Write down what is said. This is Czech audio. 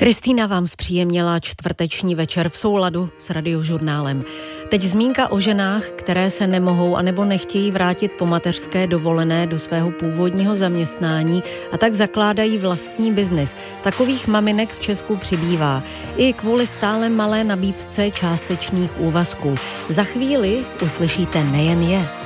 Kristýna vám zpříjemnila čtvrteční večer v souladu s Radiožurnálem. Teď zmínka o ženách, které se nemohou anebo nechtějí vrátit po mateřské dovolené do svého původního zaměstnání a tak zakládají vlastní biznis. Takových maminek v Česku přibývá. I kvůli stále malé nabídce částečných úvazků. Za chvíli uslyšíte nejen je.